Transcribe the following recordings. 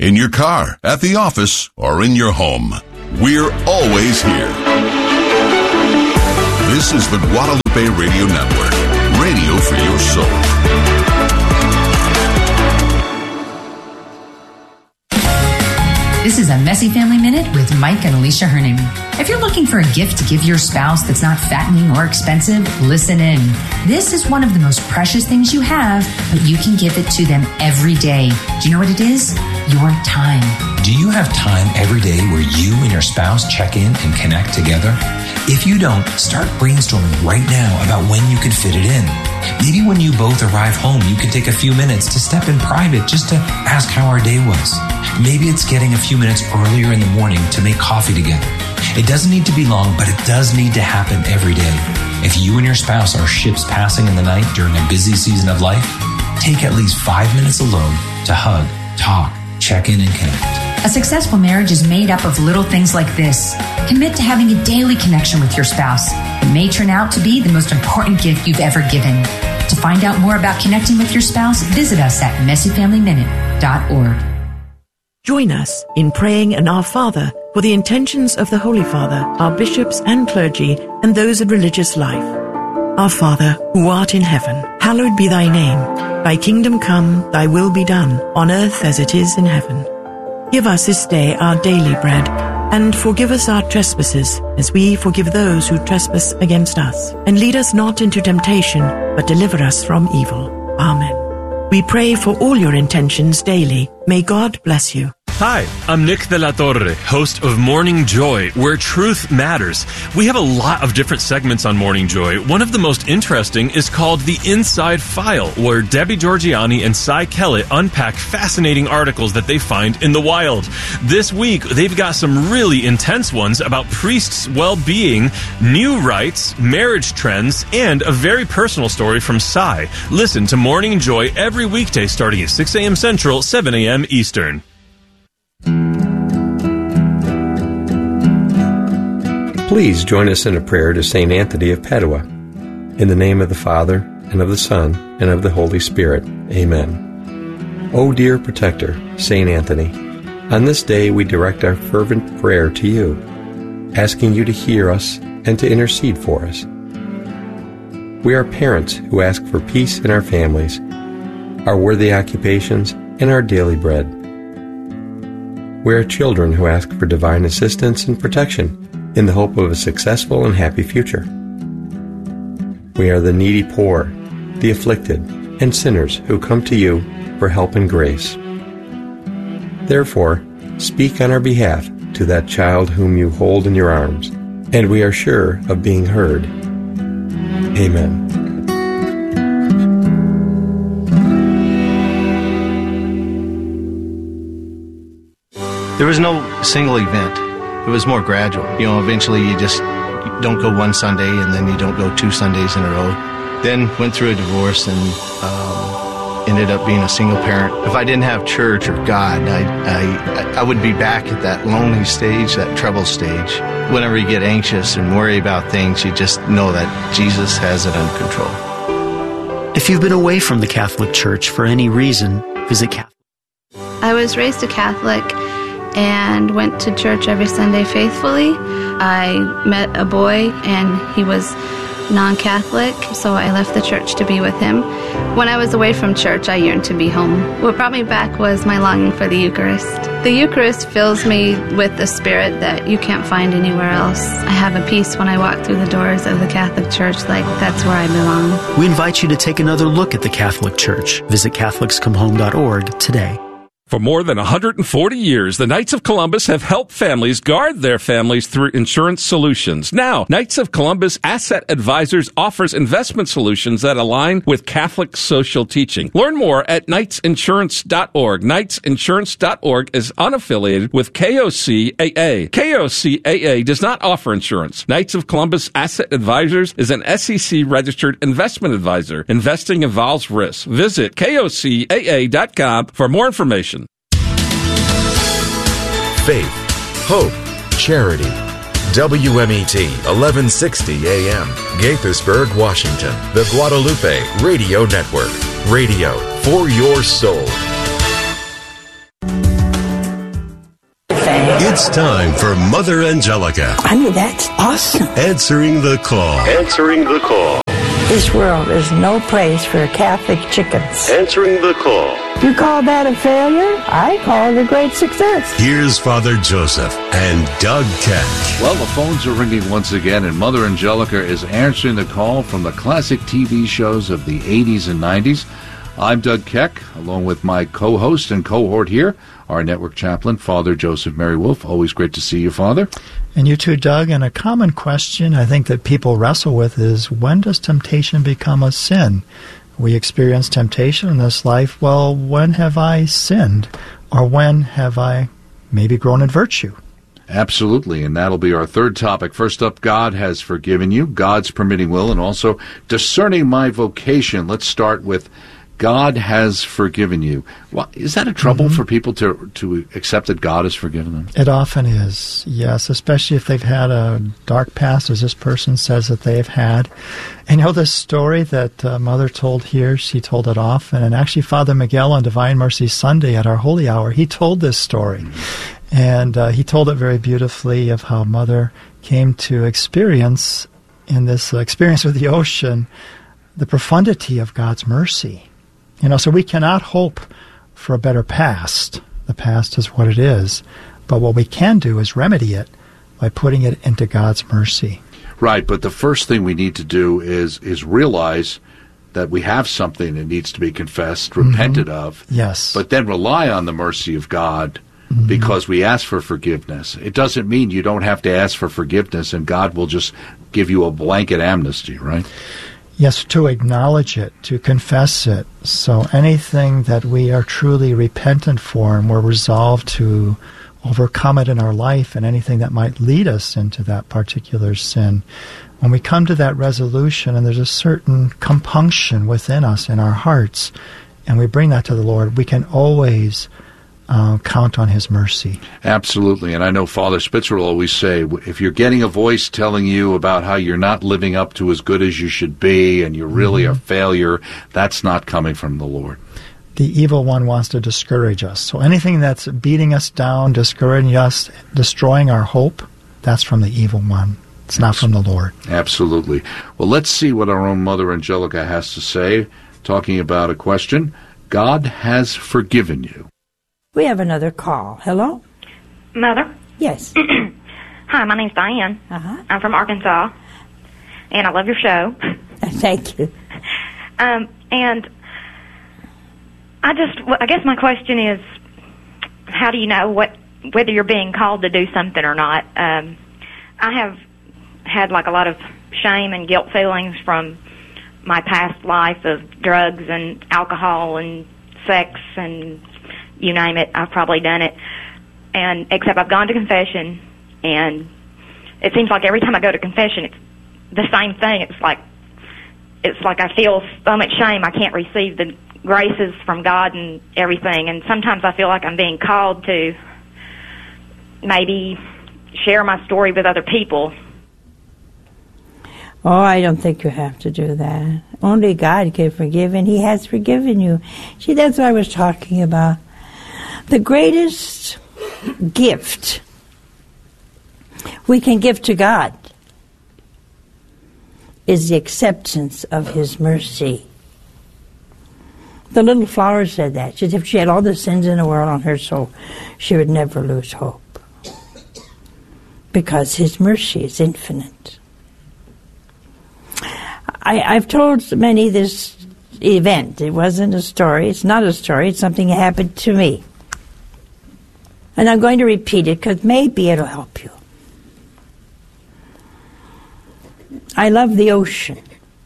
in your car, at the office, or in your home. We're always here. This is the Guadalupe Radio Network, radio for your soul. This is a Messy Family Minute with Mike and Alicia Herning. If you're looking for a gift to give your spouse that's not fattening or expensive, listen in. This is one of the most precious things you have, but you can give it to them every day. Do you know what it is? Your time. Do you have time every day where you and your spouse check in and connect together? If you don't, start brainstorming right now about when you can fit it in. Maybe when you both arrive home, you can take a few minutes to step in private just to ask how our day was. Maybe it's getting a few minutes earlier in the morning to make coffee together. It doesn't need to be long, but it does need to happen every day. If you and your spouse are ships passing in the night during a busy season of life, take at least 5 minutes alone to hug, talk, check in, and connect. A successful marriage is made up of little things like this. Commit to having a daily connection with your spouse. It may turn out to be the most important gift you've ever given. To find out more about connecting with your spouse, visit us at messyfamilyminute.org. Join us in praying an Our Father for the intentions of the Holy Father, our bishops and clergy, and those in religious life. Our Father, who art in heaven, hallowed be thy name. Thy kingdom come, thy will be done, on earth as it is in heaven. Give us this day our daily bread, and forgive us our trespasses, as we forgive those who trespass against us. And lead us not into temptation, but deliver us from evil. Amen. We pray for all your intentions daily. May God bless you. Hi, I'm Nick de la Torre, host of Morning Joy, where truth matters. We have a lot of different segments on Morning Joy. One of the most interesting is called The Inside File, where Debbie Georgianni and Cy Kellett unpack fascinating articles that they find in the wild. This week, they've got some really intense ones about priests' well-being, new rites, marriage trends, and a very personal story from Cy. Listen to Morning Joy every weekday starting at 6 a.m. Central, 7 a.m. Eastern. Please join us in a prayer to St. Anthony of Padua. In the name of the Father, and of the Son, and of the Holy Spirit. Amen. O dear protector, St. Anthony, on this day we direct our fervent prayer to you, asking you to hear us and to intercede for us. We are parents who ask for peace in our families, our worthy occupations, and our daily bread. We are children who ask for divine assistance and protection in the hope of a successful and happy future. We are the needy poor, the afflicted, and sinners who come to you for help and grace. Therefore, speak on our behalf to that child whom you hold in your arms, and we are sure of being heard. Amen. There was no single event. It was more gradual. Eventually you just don't go one Sunday and then you don't go 2 Sundays in a row. Then went through a divorce and ended up being a single parent. If I didn't have church or God, I would be back at that lonely stage, that trouble stage. Whenever you get anxious and worry about things, you just know that Jesus has it under control. If you've been away from the Catholic Church for any reason, visit Catholic. I was raised a Catholic and went to church every Sunday faithfully. I met a boy and he was non-Catholic, so I left the church to be with him. When I was away from church, I yearned to be home. What brought me back was my longing for the Eucharist. The Eucharist fills me with a spirit that you can't find anywhere else. I have a peace when I walk through the doors of the Catholic Church, like that's where I belong. We invite you to take another look at the Catholic Church. Visit CatholicsComeHome.org today. For more than 140 years, the Knights of Columbus have helped families guard their families through insurance solutions. Now, Knights of Columbus Asset Advisors offers investment solutions that align with Catholic social teaching. Learn more at knightsinsurance.org. Knightsinsurance.org is unaffiliated with KOCAA. KOCAA does not offer insurance. Knights of Columbus Asset Advisors is an SEC-registered investment advisor. Investing involves risk. Visit KOCAA.com for more information. Faith, hope, charity. WMET 1160 AM, Gaithersburg, Washington. The Guadalupe Radio Network. Radio for your soul. It's time for Mother Angelica. I mean, that's awesome. Answering the call. Answering the call. This world is no place for Catholic chickens. Answering the call. You call that a failure? I call it a great success. Here's Father Joseph and Doug Keck. Well, the phones are ringing once again, and Mother Angelica is answering the call from the classic TV shows of the 80s and 90s. I'm Doug Keck, along with my co-host and cohort here, our network chaplain, Father Joseph Mary Wolf. Always great to see you, Father. And you too, Doug. And a common question I think that people wrestle with is, when does temptation become a sin? We experience temptation in this life. Well, when have I sinned? Or when have I maybe grown in virtue? Absolutely, and that'll be our third topic. First up, God has forgiven you, God's permitting will, and also discerning my vocation. Let's start with God has forgiven you. Well, is that a trouble for people to accept that God has forgiven them? It often is, yes, especially if they've had a dark past, as this person says that they've had. And you know this story that Mother told here, she told it often, and actually Father Miguel on Divine Mercy Sunday at our Holy Hour, he told this story. And he told it very beautifully of how Mother came to experience, in this experience with the ocean, the profundity of God's mercy. You know, so we cannot hope for a better past. The past is what it is. But what we can do is remedy it by putting it into God's mercy. Right, but the first thing we need to do is realize that we have something that needs to be confessed, repented of. Yes. But then rely on the mercy of God because we ask for forgiveness. It doesn't mean you don't have to ask for forgiveness and God will just give you a blanket amnesty, right? Yes, to acknowledge it, to confess it. So anything that we are truly repentant for and we're resolved to overcome it in our life, and anything that might lead us into that particular sin, when we come to that resolution and there's a certain compunction within us in our hearts, and we bring that to the Lord, we can always count on His mercy. Absolutely, and I know Father Spitzer will always say, if you're getting a voice telling you about how you're not living up to as good as you should be, and you're really a failure, that's not coming from the Lord. The evil one wants to discourage us. So anything that's beating us down, discouraging us, destroying our hope, that's from the evil one. It's not from the Lord. Absolutely. Well, let's see what our own Mother Angelica has to say, talking about a question. God has forgiven you. We have another call. Hello? Mother? Yes. Hi, my name's Diane. I'm from Arkansas, and I love your show. Thank you. And I guess my question is, how do you know whether you're being called to do something or not? I have had like a lot of shame and guilt feelings from my past life of drugs and alcohol and sex and you name it, I've probably done it. And except I've gone to confession, and it seems like every time I go to confession, it's the same thing. It's like I feel so much shame. I can't receive the graces from God and everything. And sometimes I feel like I'm being called to maybe share my story with other people. Oh, I don't think you have to do that. Only God can forgive, and He has forgiven you. See, that's what I was talking about. The greatest gift we can give to God is the acceptance of His mercy. The little flower said that. She said if she had all the sins in the world on her soul, she would never lose hope. Because His mercy is infinite. I've told many this event. It wasn't a story. It's not a story. It's something that happened to me. And I'm going to repeat it because maybe it'll help you. I love the ocean.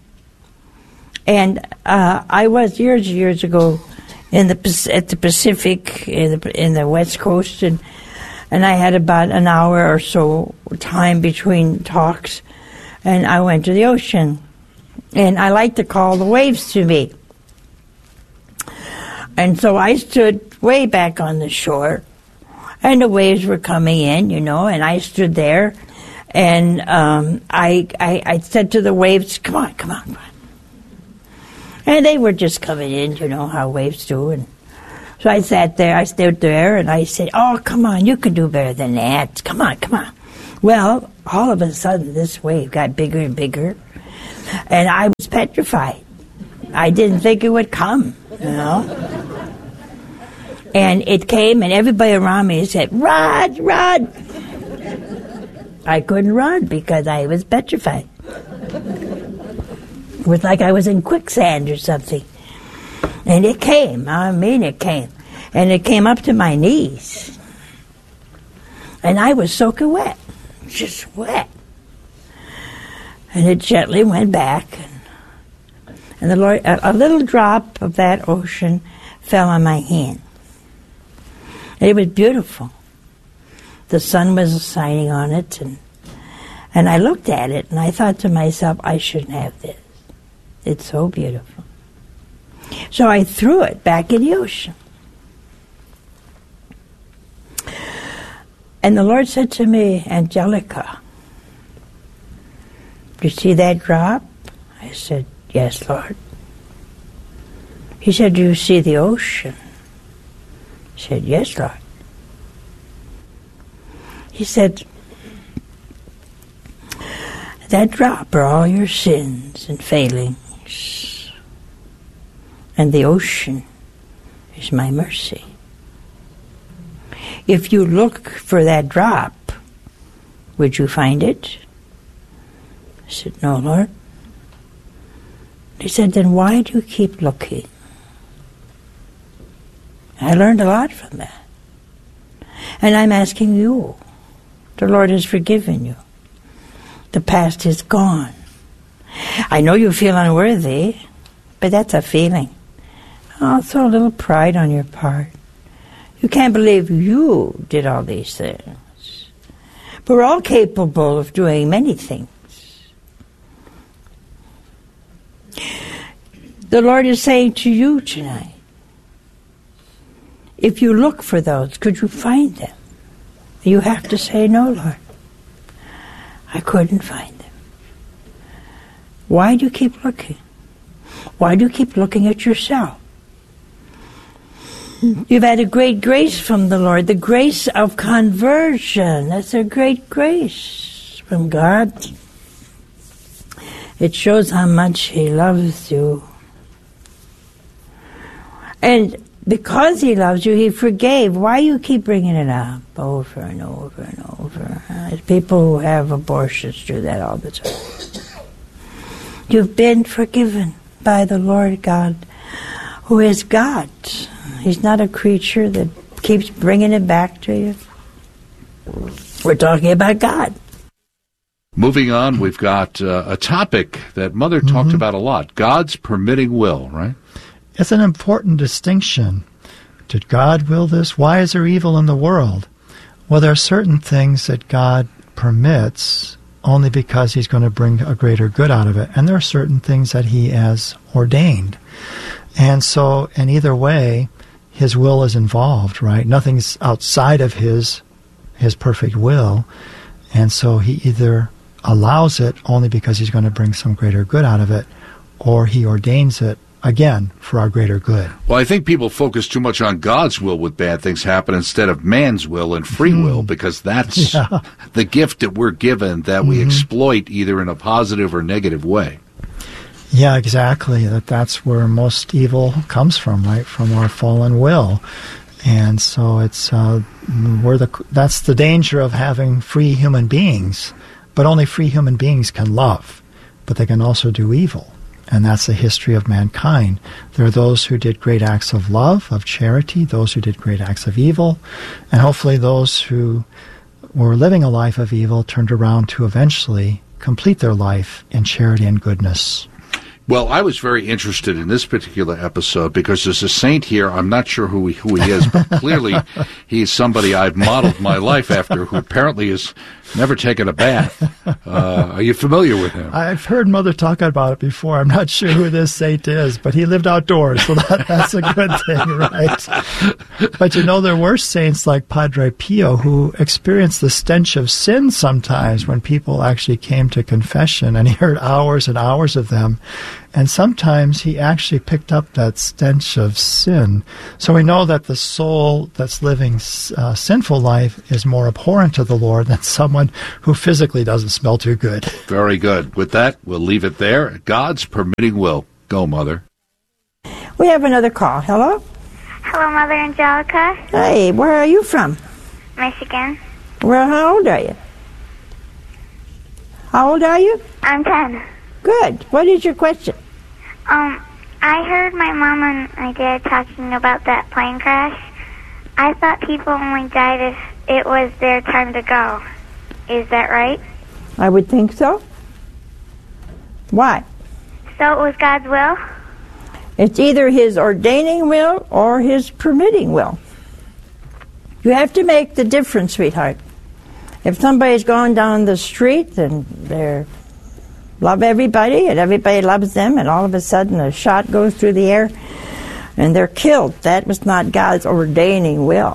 And I was years ago at the Pacific, in the West Coast, and I had about an hour or so time between talks, and I went to the ocean. And I like to call the waves to me. And so I stood way back on the shore, and the waves were coming in, and I stood there, and I said to the waves, come on. And they were just coming in, how waves do. And So I sat there, I stood there, and I said, oh, come on, you can do better than that. Come on, come on. Well, all of a sudden, this wave got bigger and bigger, and I was petrified. I didn't think it would come, you know. And it came, and everybody around me said, run, run. I couldn't run because I was petrified. It was like I was in quicksand or something. And it came. I mean, it came. And it came up to my knees. And I was soaking wet. Just wet. And it gently went back. And the Lord, a little drop of that ocean fell on my hand. And it was beautiful. The sun was shining on it. And I looked at it, and I thought to myself, I shouldn't have this. It's so beautiful. So I threw it back in the ocean. And the Lord said to me, Angelica, do you see that drop? I said, yes, Lord. He said, do you see the ocean? I said, yes, Lord. He said, that drop are all your sins and failings. And the ocean is my mercy. If you look for that drop, would you find it? I said, no, Lord. He said, then why do you keep looking? I learned a lot from that. And I'm asking you. The Lord has forgiven you. The past is gone. I know you feel unworthy, but that's a feeling. Also a little pride on your part. You can't believe you did all these things. But we're all capable of doing many things. The Lord is saying to you tonight, if you look for those, could you find them? You have to say, no, Lord. I couldn't find them. Why do you keep looking? Why do you keep looking at yourself? You've had a great grace from the Lord, the grace of conversion. That's a great grace from God. It shows how much He loves you. And because He loves you, He forgave. Why you keep bringing it up over and over and over? People who have abortions do that all the time. You've been forgiven by the Lord God, who is God. He's not a creature that keeps bringing it back to you. We're talking about God. Moving on, we've got a topic that Mother talked about a lot, God's permitting will, right? It's an important distinction. Did God will this? Why is there evil in the world? Well, there are certain things that God permits only because He's going to bring a greater good out of it. And there are certain things that He has ordained. And so, in either way, His will is involved, right? Nothing's outside of His perfect will. And so He either allows it only because He's going to bring some greater good out of it, or He ordains it, again, for our greater good. Well, I think people focus too much on God's will when bad things happen instead of man's will and free will, because that's the gift that we're given that we exploit either in a positive or negative way. Yeah, exactly. That's where most evil comes from, right? From our fallen will. And so it's that's the danger of having free human beings. But only free human beings can love, but they can also do evil. And that's the history of mankind. There are those who did great acts of love, of charity, those who did great acts of evil, and hopefully those who were living a life of evil turned around to eventually complete their life in charity and goodness. Well, I was very interested in this particular episode because there's a saint here. I'm not sure who he is, but clearly he's somebody I've modeled my life after, who apparently has never taken a bath. Are you familiar with him? I've heard Mother talk about it before. I'm not sure who this saint is, but he lived outdoors, so that's a good thing, right? But you know, there were saints like Padre Pio who experienced the stench of sin sometimes when people actually came to confession, and he heard hours and hours of them. And sometimes he actually picked up that stench of sin. So we know that the soul that's living sinful life is more abhorrent to the Lord than someone who physically doesn't smell too good. Very good. With that, we'll leave it there. God's permitting will. Go, Mother. We have another call. Hello? Hello, Mother Angelica. Hey, where are you from? Michigan. Well, how old are you? How old are you? I'm 10. Good. What is your question? I heard my mom and my dad talking about that plane crash. I thought people only died if it was their time to go. Is that right? I would think so. Why? So it was God's will? It's either His ordaining will or His permitting will. You have to make the difference, sweetheart. If somebody's going down the street and they love everybody and everybody loves them and all of a sudden a shot goes through the air and they're killed, that was not God's ordaining will.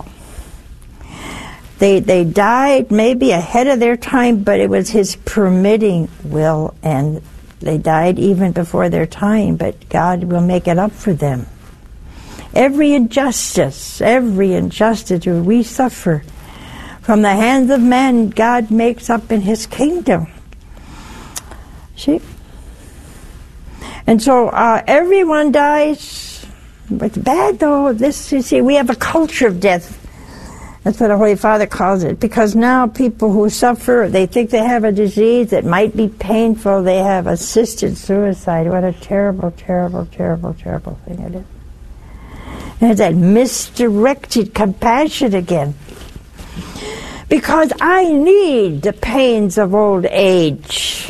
They died maybe ahead of their time, but it was His permitting will, and they died even before their time, but God will make it up for them. Every injustice we suffer from the hands of men, God makes up in His kingdom. See? And so everyone dies. It's bad, though. This, you see, we have a culture of death. That's what the Holy Father calls it. Because now people who suffer, they think they have a disease that might be painful. They have assisted suicide. What a terrible, terrible, terrible, terrible thing it is. There's that misdirected compassion again. Because I need the pains of old age.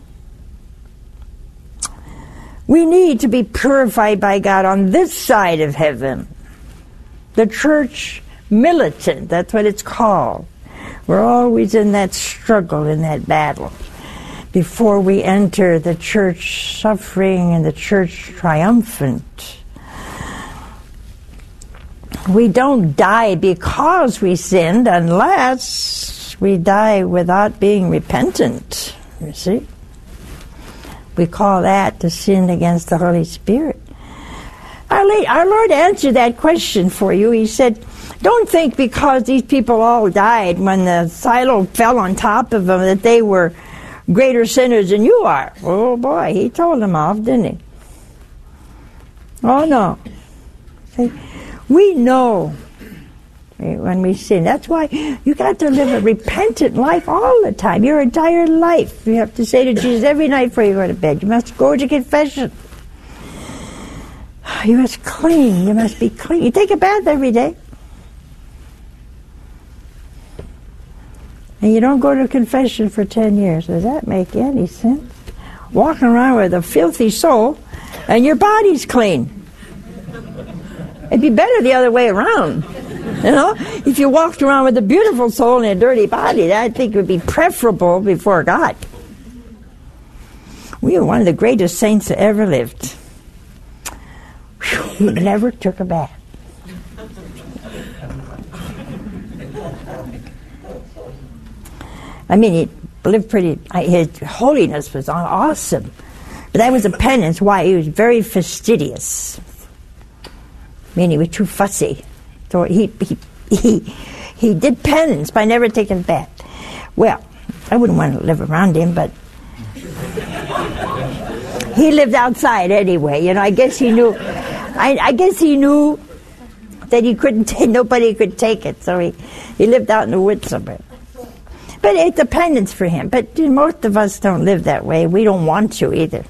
We need to be purified by God on this side of heaven. The church militant, that's what it's called. We're always in that struggle, in that battle, before we enter the church suffering and the church triumphant. We don't die because we sinned unless we die without being repentant, you see. We call that the sin against the Holy Spirit. Our Lord answered that question for you. He said, don't think because these people all died when the silo fell on top of them that they were greater sinners than you are. Oh boy, He told them off, didn't He? Oh no. See, we know when we sin. That's why you got to live a repentant life all the time, your entire life. You have to say to Jesus every night before you go to bed, you must go to confession. You must clean. You must be clean. You take a bath every day. And you don't go to confession for 10 years. Does that make any sense? Walking around with a filthy soul and your body's clean. It'd be better the other way around. You know, if you walked around with a beautiful soul and a dirty body, that I think would be preferable before God. We are one of the greatest saints that ever lived. He never took a bath. I mean, he lived pretty, his holiness was awesome. But that was a penance. Why? He was very fastidious. I mean, he was too fussy. So he did penance by never taking a bath. Well, I wouldn't want to live around him, but he lived outside anyway. You know, I guess he knew. I guess he knew that he couldn't. Nobody could take it, so he lived out in the woods somewhere. But it's a penance for him. But most of us don't live that way. We don't want to either.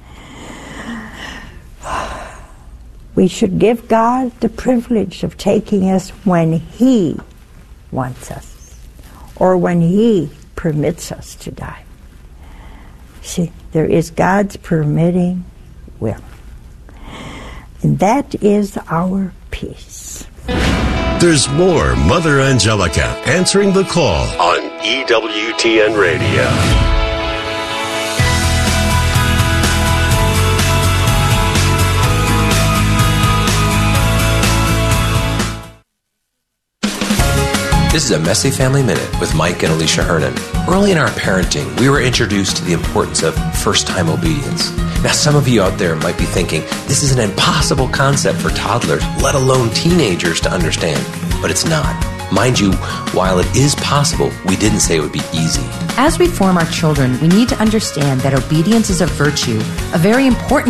We should give God the privilege of taking us when He wants us, or when He permits us to die. See, there is God's permitting will. And that is our peace. There's more Mother Angelica answering the call on EWTN Radio. This is a Messy Family Minute with Mike and Alicia Hernon. Early in our parenting, we were introduced to the importance of first-time obedience. Now, some of you out there might be thinking, this is an impossible concept for toddlers, let alone teenagers, to understand. But it's not. Mind you, while it is possible, we didn't say it would be easy. As we form our children, we need to understand that obedience is a virtue, a very important